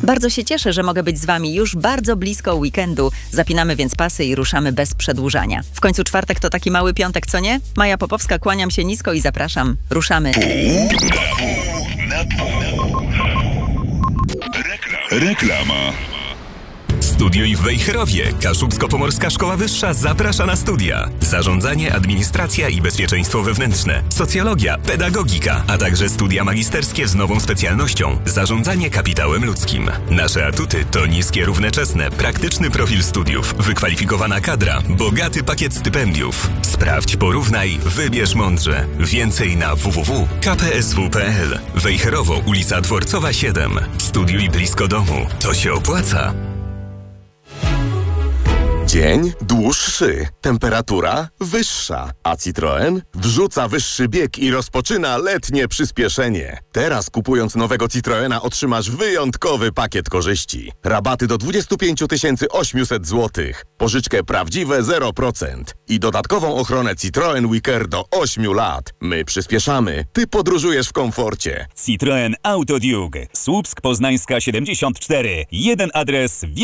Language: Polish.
Bardzo się cieszę, że mogę być z Wami już bardzo blisko weekendu. Zapinamy więc pasy i ruszamy bez przedłużania. W końcu czwartek to taki mały piątek, co nie? Maja Popowska, kłaniam się nisko i zapraszam. Ruszamy. Reklama. Studiuj w Wejherowie. Kaszubsko-Pomorska Szkoła Wyższa zaprasza na studia. Zarządzanie, administracja i bezpieczeństwo wewnętrzne, socjologia, pedagogika, a także studia magisterskie z nową specjalnością zarządzanie kapitałem ludzkim. Nasze atuty to niskie, równoczesne, praktyczny profil studiów, wykwalifikowana kadra, bogaty pakiet stypendiów. Sprawdź, porównaj, wybierz mądrze. Więcej na www.kpsw.pl. Wejherowo, ulica Dworcowa 7. Studiuj blisko domu. To się opłaca. Dzień dłuższy, temperatura wyższa, a Citroen wrzuca wyższy bieg i rozpoczyna letnie przyspieszenie. Teraz kupując nowego Citroena otrzymasz wyjątkowy pakiet korzyści. Rabaty do 25 800 zł, pożyczkę prawdziwe 0% i dodatkową ochronę Citroen WeCare do 8 lat. My przyspieszamy, ty podróżujesz w komforcie. Citroen Autoduke. Słupsk Poznańska 74. Jeden adres.